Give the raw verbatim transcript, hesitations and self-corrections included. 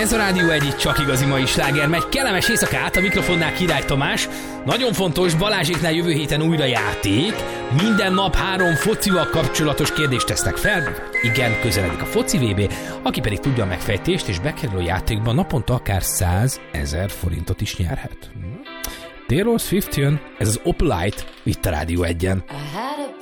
Ez a Rádió egy, itt csak igazi mai sláger megy. Kellemes éjszakát, a mikrofonnál Király Tamás. Nagyon fontos, Balázséknál jövő héten újra játék. Minden nap három focival kapcsolatos kérdést tesznek fel. Igen, közeledik a foci vé bé. Aki pedig tudja a megfejtést és bekerül a játékba, naponta akár százezer forintot is nyerhet. Taylor Swift jön, ez az Opalite, itt a Rádió egyen.